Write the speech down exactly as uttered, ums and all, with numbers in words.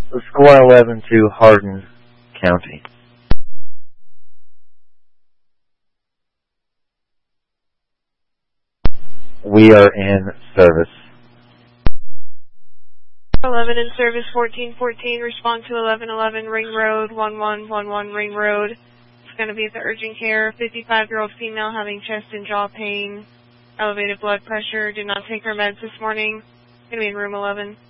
Squad eleven to Hardin County. We are in service. eleven in service, fourteen fourteen, respond to eleven eleven Ring Road, one one one one Ring Road. It's going to be at the urgent care, fifty-five-year-old female having chest and jaw pain, elevated blood pressure, did not take her meds this morning. Going to be in room eleven.